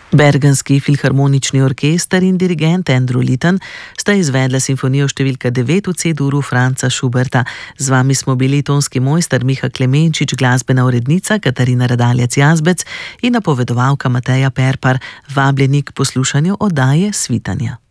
Bergenski filharmonični orkester in dirigent Andrew Litton sta izvedla simfonijo številka 9 v C-duru Franca Schuberta. Z vami smo bili tonski mojster Miha Klemenčič, glasbena urednica Katarina Radaljac-Jazbec in napovedovalka Mateja Perpar. Vabljeni k poslušanju oddaje Svitanja.